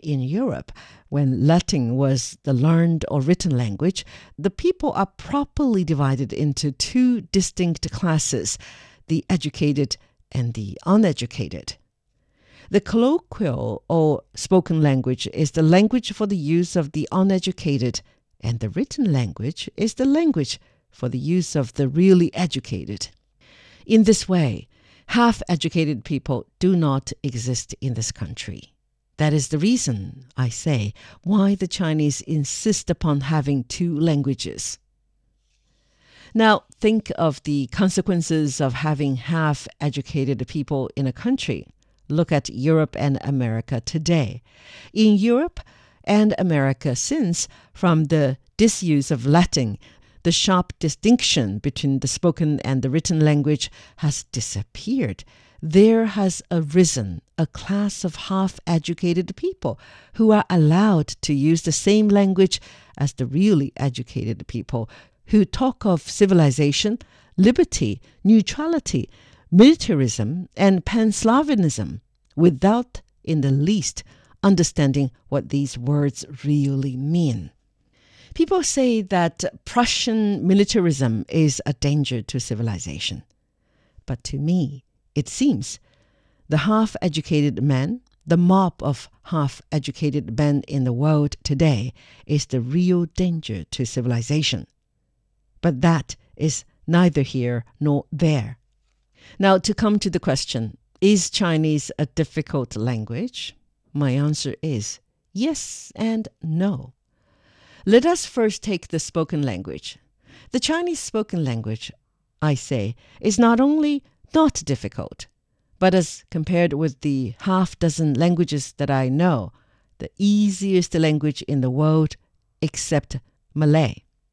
in Europe, when Latin was the learned or written language, the people are properly divided into two distinct classes, the educated and the uneducated. The colloquial or spoken language is the language for the use of the uneducated, and the written language is the language for the use of the really educated. In this way, half-educated people do not exist in this country. That is the reason, I say, why the Chinese insist upon having two languages. Now, think of the consequences of having half-educated people in a country. Look at Europe and America today. In Europe and America since, from the disuse of Latin, the sharp distinction between the spoken and the written language has disappeared. There has arisen a class of half-educated people who are allowed to use the same language as the really educated people, who talk of civilization, liberty, neutrality, militarism, and Pan-Slavism without in the least understanding what these words really mean. People say that Prussian militarism is a danger to civilization. But to me, it seems the half-educated man, the mob of half-educated men in the world today, is the real danger to civilization. But that is neither here nor there. Now, to come to the question, is Chinese a difficult language? My answer is yes and no. Let us first take the spoken language. The Chinese spoken language, I say, is not only not difficult, but as compared with the half-dozen languages that I know, the easiest language in the world except Malay.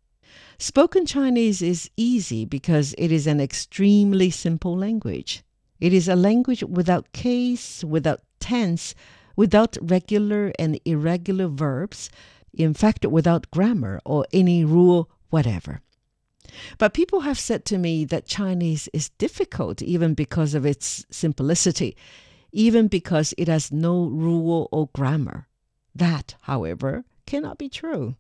Spoken Chinese is easy because it is an extremely simple language. It is a language without case, without tense, without regular and irregular verbs, in fact, without grammar or any rule whatever. But people have said to me that Chinese is difficult even because of its simplicity, even because it has no rule or grammar. That, however, cannot be true.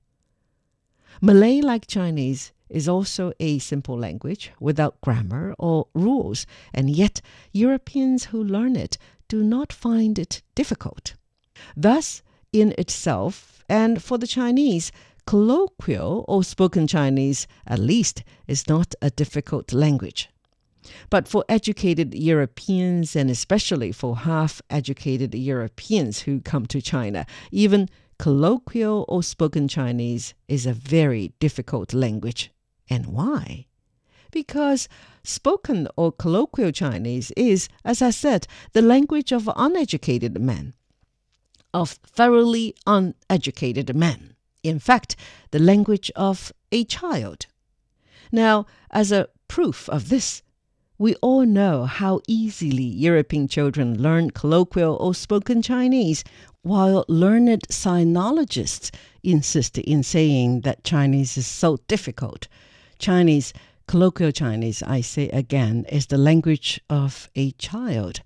Malay, like Chinese, is also a simple language without grammar or rules, and yet Europeans who learn it do not find it difficult. Thus, in itself, and for the Chinese, colloquial or spoken Chinese, at least, is not a difficult language. But for educated Europeans, and especially for half-educated Europeans who come to China, even colloquial or spoken Chinese is a very difficult language. And why? Because spoken or colloquial Chinese is, as I said, the language of uneducated men, of thoroughly uneducated men. In fact, the language of a child. Now, as a proof of this, we all know how easily European children learn colloquial or spoken Chinese, while learned sinologists insist in saying that Chinese is so difficult. Chinese, colloquial Chinese, I say again, is the language of a child.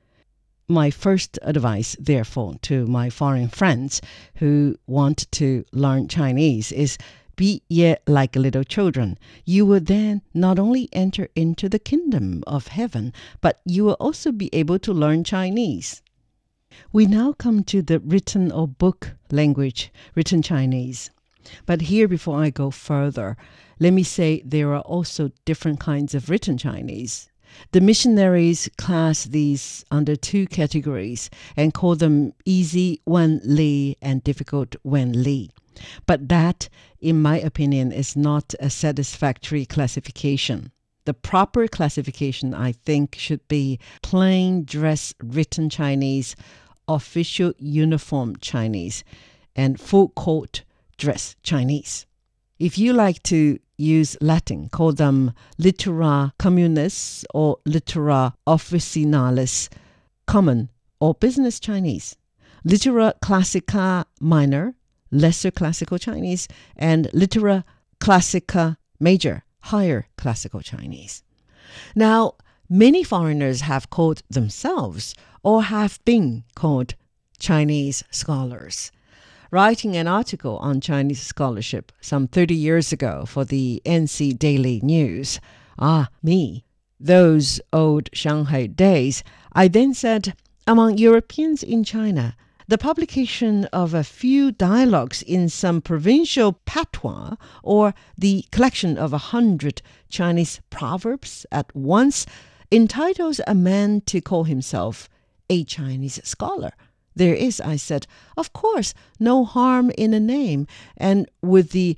My first advice, therefore, to my foreign friends who want to learn Chinese is be ye like little children. You will then not only enter into the kingdom of heaven, but you will also be able to learn Chinese. We now come to the written or book language, written Chinese. But here, before I go further, let me say there are also different kinds of written Chinese. The missionaries class these under two categories and call them easy Wen Li and difficult Wen Li. But that, in my opinion, is not a satisfactory classification. The proper classification, I think, should be plain dress written Chinese, official uniform Chinese, and full court dress Chinese. If you like to use Latin, call them littera communis or littera officinalis, common or business Chinese, littera classica minor, lesser classical Chinese, and littera classica major, higher classical Chinese. Now, many foreigners have called themselves or have been called Chinese scholars. Writing an article on Chinese scholarship some 30 years ago for the NC Daily News. Me. Those old Shanghai days. I then said, among Europeans in China, the publication of a few dialogues in some provincial patois or the collection of 100 Chinese proverbs at once entitles a man to call himself a Chinese scholar. There is, I said, of course, no harm in a name, and with the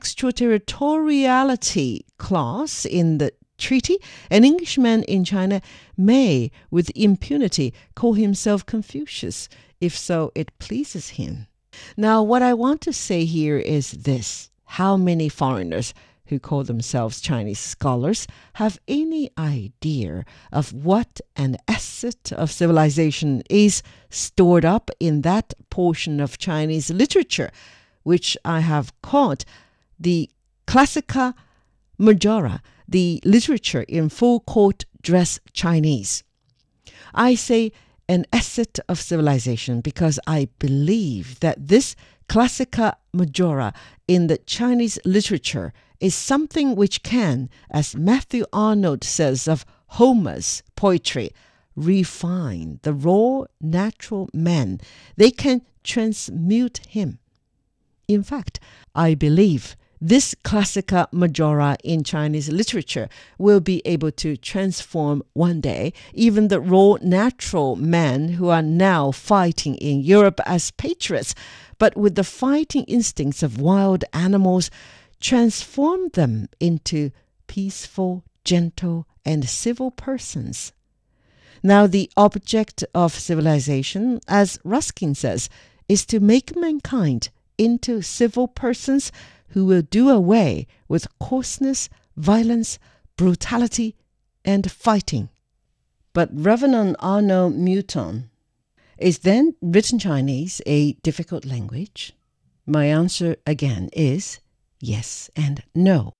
extraterritoriality clause in the treaty, an Englishman in China may, with impunity, call himself Confucius, if so it pleases him. Now, what I want to say here is this. How many foreigners who call themselves Chinese scholars have any idea of what an asset of civilization is stored up in that portion of Chinese literature, which I have called the Classica Majora, the literature in full court dress Chinese. I say an asset of civilization because I believe that this Classica Majora in the Chinese literature is something which can, as Matthew Arnold says of Homer's poetry, refine the raw natural man. They can transmute him. In fact, I believe this Classica Majora in Chinese literature will be able to transform one day even the raw natural men who are now fighting in Europe as patriots, but with the fighting instincts of wild animals, transform them into peaceful, gentle, and civil persons. Now, the object of civilization, as Ruskin says, is to make mankind into civil persons who will do away with coarseness, violence, brutality, and fighting. But Reverend Arnaud Mouton, is then written Chinese a difficult language? My answer again is yes and no.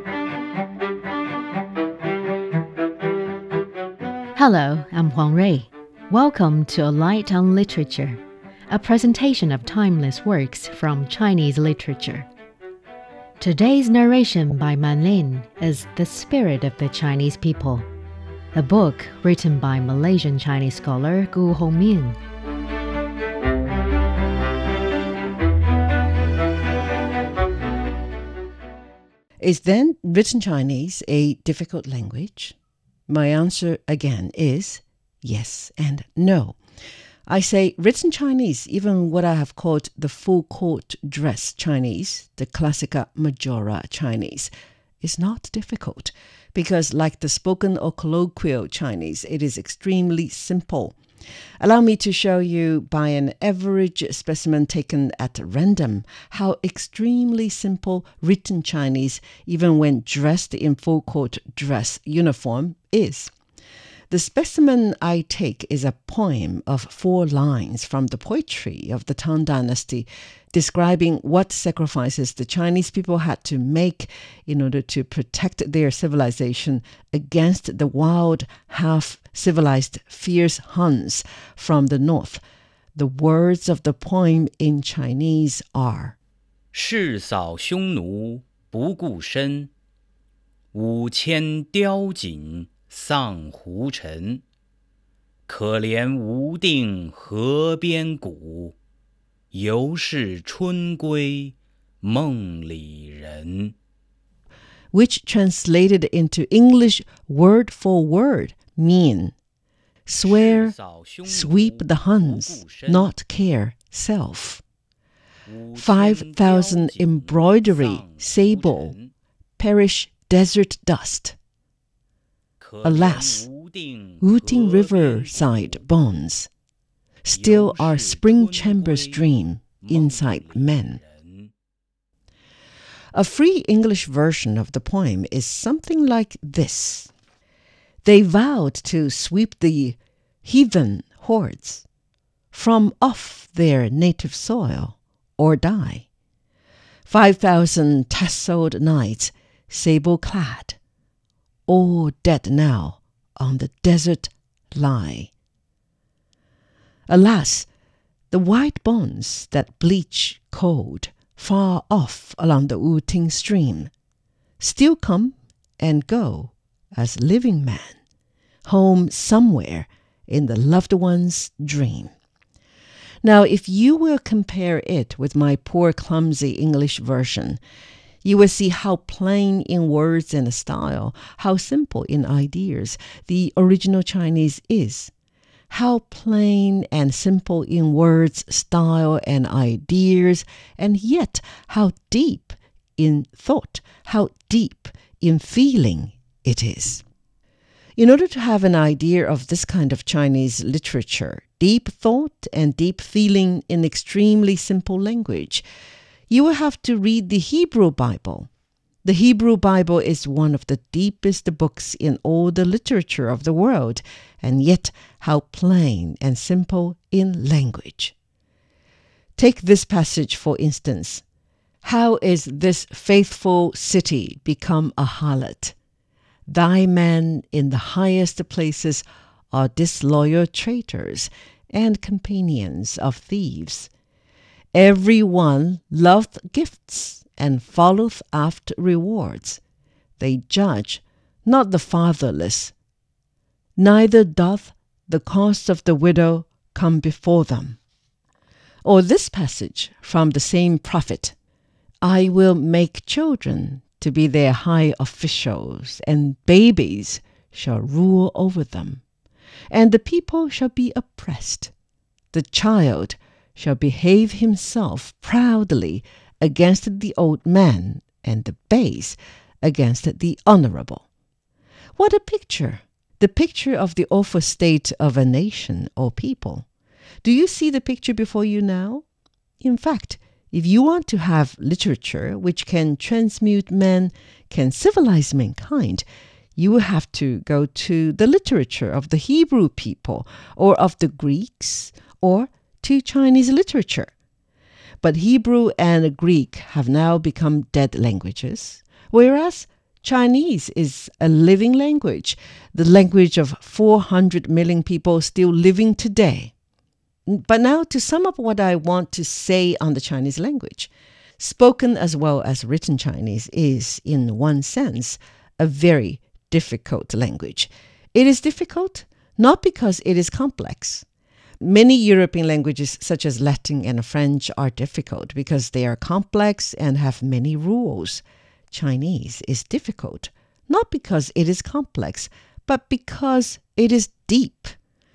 Hello, I'm Huang Rui. Welcome to A Light on Literature, a presentation of timeless works from Chinese literature. Today's narration by Man Lin is The Spirit of the Chinese People, a book written by Malaysian Chinese scholar Gu Hongming. Is then written Chinese a difficult language? My answer again is yes and no. I say written Chinese, even what I have called the full court dress Chinese, the Classica Majora Chinese, is not difficult because, like the spoken or colloquial Chinese, it is extremely simple. Allow me to show you by an average specimen taken at random how extremely simple written Chinese, even when dressed in full court dress uniform, is. The specimen I take is a poem of 4 lines from the poetry of the Tang Dynasty, describing what sacrifices the Chinese people had to make in order to protect their civilization against the wild, half-civilized, fierce Huns from the north. The words of the poem in Chinese are: 誓扫匈奴不顾身，五千雕锦丧胡尘。可怜无定河边骨，犹是春归梦里人。 which translated into English word for word mean swear, sweep the Huns, not care self. 5,000 embroidery, sable, perish desert dust. Alas, Wuting riverside bonds still are spring chambers dream inside men. A free English version of the poem is something like this. They vowed to sweep the heathen hordes from off their native soil or die. 5,000 tasseled knights, sable-clad, all dead now on the desert lie. Alas, The white bones that bleach cold far off along the Wuting stream still come and go as living men, home somewhere in the loved one's dream. Now, if you will compare it with my poor, clumsy English version, you will see how plain in words and style, how simple in ideas the original Chinese is. How plain and simple in words, style, and ideas, and yet how deep in thought, how deep in feeling it is. In order to have an idea of this kind of Chinese literature, deep thought and deep feeling in extremely simple language, you will have to read the Hebrew Bible. The Hebrew Bible is one of the deepest books in all the literature of the world, and yet how plain and simple in language. Take this passage for instance. How is this faithful city become a harlot? Thy men in the highest places are disloyal traitors and companions of thieves. Every one loveth gifts and followeth after rewards. They judge not the fatherless, neither doth the cause of the widow come before them. Or this passage from the same prophet, I will make children to be their high officials, and babies shall rule over them. And the people shall be oppressed. The child shall behave himself proudly against the old man, and the base against the honorable. What a picture! The picture of the awful state of a nation or people. Do you see the picture before you now? In fact, if you want to have literature which can transmute men, can civilize mankind, you will have to go to the literature of the Hebrew people or of the Greeks or to Chinese literature. But Hebrew and Greek have now become dead languages, whereas Chinese is a living language, the language of 400 million people still living today. But now to sum up what I want to say on the Chinese language, spoken as well as written Chinese is, in one sense, a very difficult language. It is difficult not because it is complex. Many European languages such as Latin and French are difficult because they are complex and have many rules. Chinese is difficult not because it is complex, but because it is deep.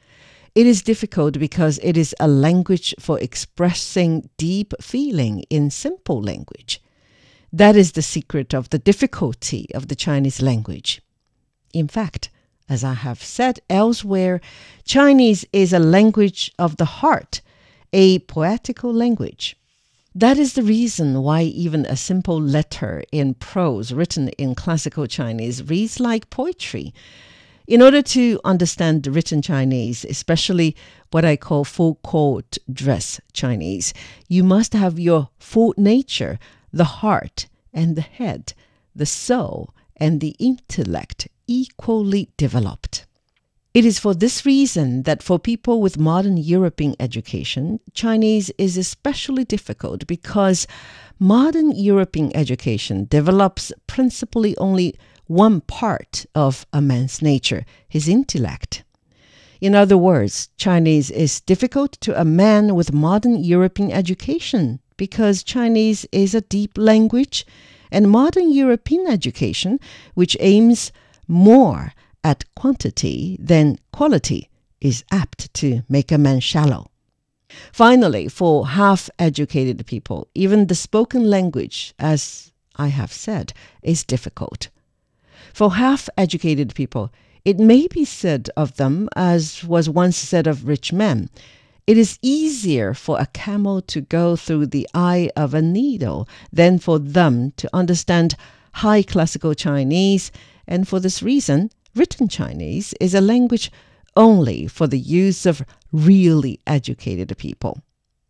It is difficult because it is a language for expressing deep feeling in simple language. That is the secret of the difficulty of the Chinese language. In fact, as I have said elsewhere, Chinese is a language of the heart, a poetical language. That is the reason why even a simple letter in prose written in classical Chinese reads like poetry. In order to understand written Chinese, especially what I call full court dress Chinese, you must have your full nature, the heart and the head, the soul and the intellect equally developed. It is for this reason that for people with modern European education, Chinese is especially difficult because modern European education develops principally only one part of a man's nature, his intellect. In other words, Chinese is difficult to a man with modern European education because Chinese is a deep language, and modern European education, which aims more at quantity than quality, is apt to make a man shallow. Finally, for half-educated people, even the spoken language, as I have said, is difficult. For half-educated people, it may be said of them, as was once said of rich men, it is easier for a camel to go through the eye of a needle than for them to understand high classical Chinese, and for this reason, written Chinese is a language only for the use of really educated people.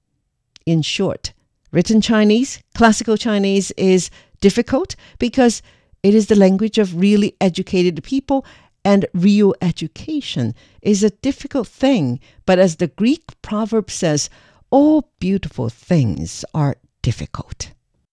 In short, written Chinese, classical Chinese, is difficult because it is the language of really educated people, and real education is a difficult thing. But as the Greek proverb says, all beautiful things are difficult.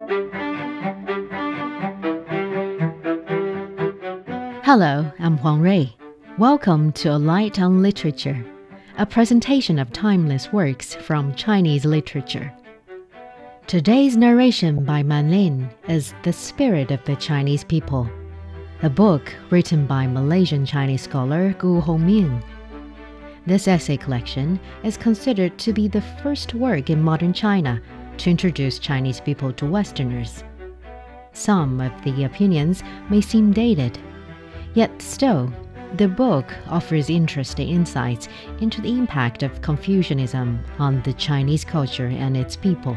Hello, I'm Huang Rui. Welcome to A Light on Literature, a presentation of timeless works from Chinese literature. Today's narration by Man Lin is The Spirit of the Chinese People, a book written by Malaysian Chinese scholar Gu Hongming. This essay collection is considered to be the first work in modern China to introduce Chinese people to Westerners. Some of the opinions may seem dated, yet still, the book offers interesting insights into the impact of Confucianism on the Chinese culture and its people.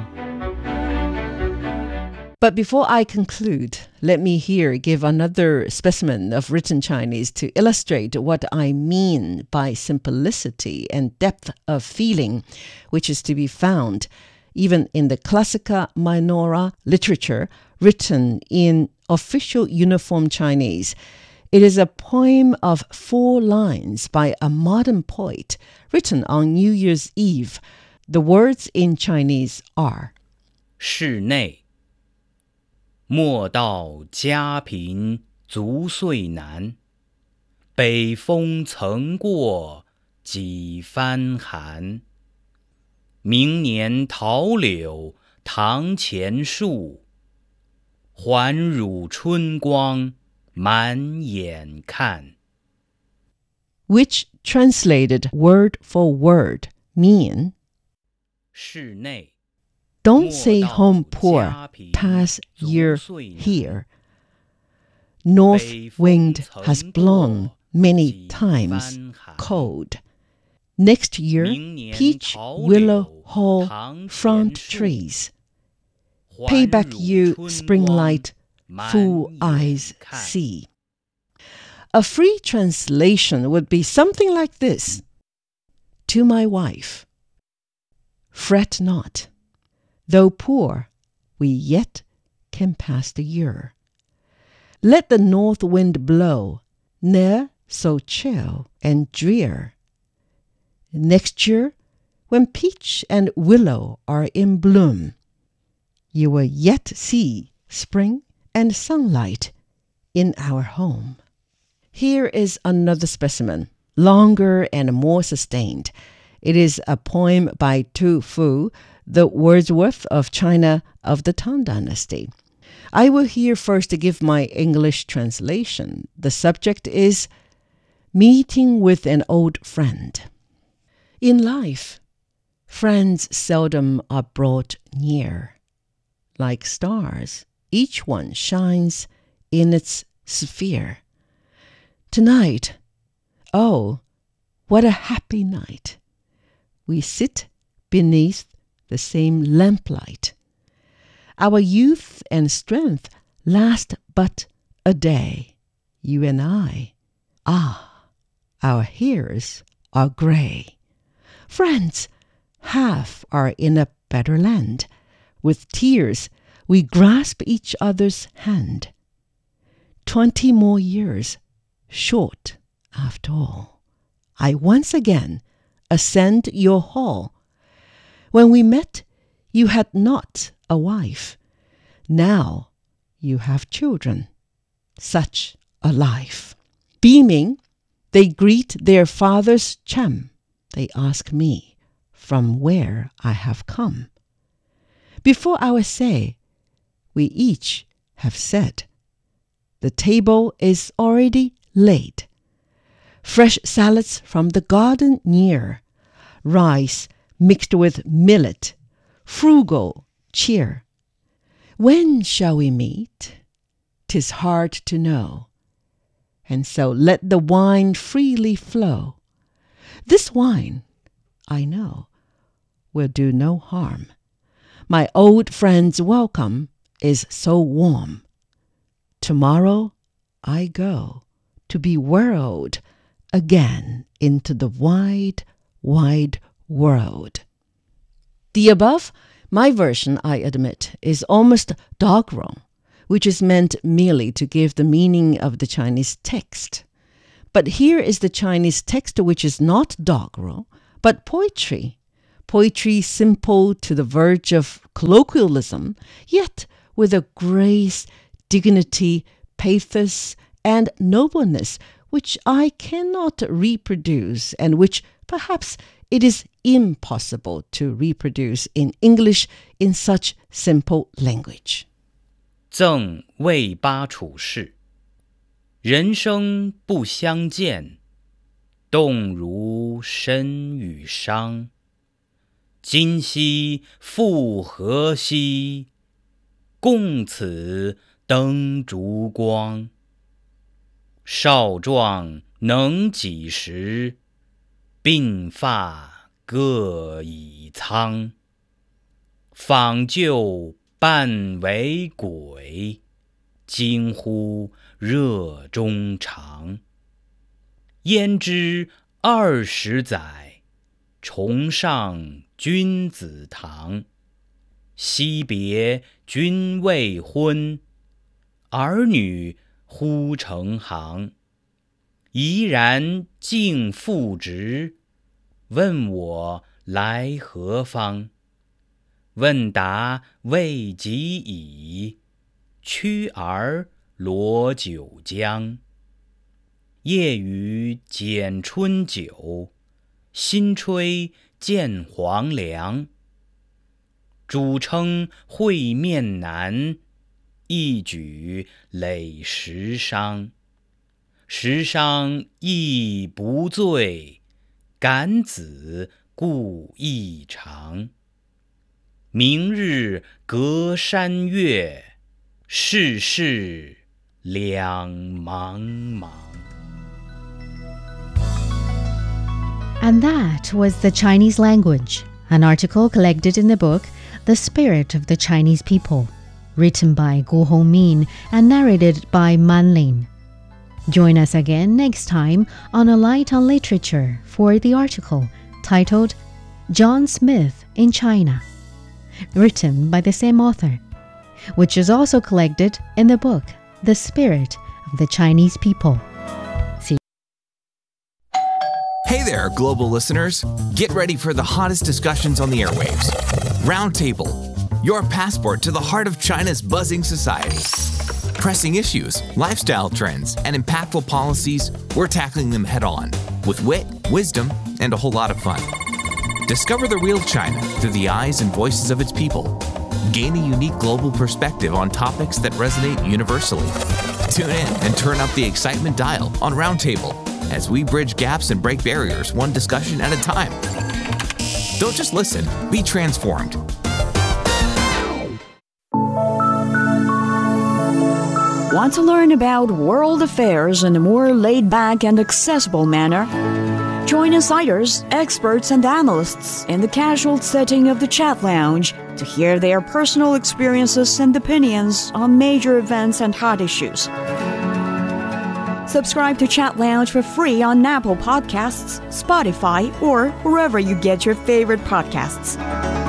But before I conclude, let me here give another specimen of written Chinese to illustrate what I mean by simplicity and depth of feeling, which is to be found even in the Classica Minora literature written in official uniform Chinese. It is a poem of 4 lines by a modern poet written on New Year's Eve. The words in Chinese are: 室内莫道家贫足岁难，北风曾过几番寒。明年桃柳堂前树，还汝春光满眼看。 which translated word for word mean, 室内 don't say home poor, past year here. North wind has blown many times cold. Next year, peach, willow, haw, front trees. Pay back you, spring light, full eyes see. A free translation would be something like this. To my wife, fret not. Though poor, we yet can pass the year. Let the north wind blow, ne'er so chill and drear. Next year, when peach and willow are in bloom, you will yet see spring and sunlight in our home. Here is another specimen, longer and more sustained. It is a poem by Tu Fu, the Wordsworth of China of the Tang Dynasty. I will here first give my English translation. The subject is Meeting with an Old Friend. In life, friends seldom are brought near. Like stars, each one shines in its sphere. Tonight, oh, what a happy night. We sit beneath the same lamplight. Our youth and strength last but a day. You and I, our hairs are gray. Friends, half are in a better land. With tears, we grasp each other's hand. 20 more years, short after all. I once again ascend your hall. When we met, you had not a wife. Now you have children. Such a life. Beaming, they greet their father's chum. They ask me from where I have come. Before our say, we each have said. The table is already laid. Fresh salads from the garden near, rice mixed with millet, frugal cheer. When shall we meet? 'Tis hard to know. And so let the wine freely flow. This wine, I know, will do no harm. My old friend's welcome is so warm. Tomorrow I go to be whirled again into the wide, wide world. The above, my version, I admit, is almost doggerel, which is meant merely to give the meaning of the Chinese text. But here is the Chinese text which is not doggerel, but poetry, poetry simple to the verge of colloquialism, yet with a grace, dignity, pathos, and nobleness which I cannot reproduce and which perhaps it is impossible to reproduce in English in such simple language. 赠卫八处士，人生不相见，动如参与商。今夕复何夕，共此灯烛光。少壮能几时，鬓发各已苍。访旧半为鬼，惊呼热衷肠。焉知20载，重上君子堂。惜别君未婚，儿女忽成行。怡然敬父职，问我来何方。问答未及已，驱儿罗九江。夜雨剪春酒，新炊见黄粱。主称会面难，一举累十觞。十觞亦不醉，感子故意长。明日隔山岳，世事两茫茫。 And that was the Chinese language, an article collected in the book The Spirit of the Chinese People, written by Gu Hongmin and narrated by Man Lin. Join us again next time on A Light on Literature for the article titled John Smith in China, written by the same author, which is also collected in the book The Spirit of the Chinese People. Hey there, global listeners. Get ready for the hottest discussions on the airwaves. Roundtable, your passport to the heart of China's buzzing society. Pressing issues, lifestyle trends, and impactful policies, we're tackling them head on with wit, wisdom, and a whole lot of fun. Discover the real China through the eyes and voices of its people. Gain a unique global perspective on topics that resonate universally. Tune in and turn up the excitement dial on Roundtable as we bridge gaps and break barriers one discussion at a time. Don't just listen, be transformed. Want to learn about world affairs in a more laid-back and accessible manner? Join insiders, experts, and analysts in the casual setting of the Chat Lounge to hear their personal experiences and opinions on major events and hot issues. Subscribe to Chat Lounge for free on Apple Podcasts, Spotify, or wherever you get your favorite podcasts.